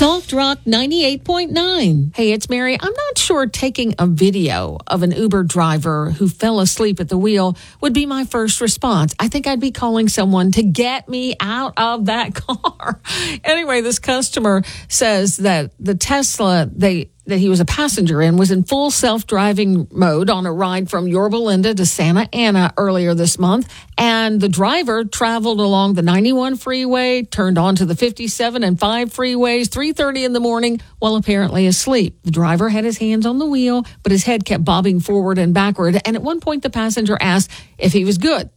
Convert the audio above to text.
Soft Rock 98.9. Hey, it's Mary. I'm not sure taking a video of an Uber driver who fell asleep at the wheel would be my first response. I think I'd be calling someone to get me out of that car. Anyway, this customer says that the Tesla that he was a passenger in was in full self-driving mode on a ride from Yorba Linda to Santa Ana earlier this month. And the driver traveled along the 91 freeway, turned onto the 57 and 5 freeways, 3:30 in the morning, while apparently asleep. The driver had his hands on the wheel, but his head kept bobbing forward and backward. And at one point, the passenger asked if he was good.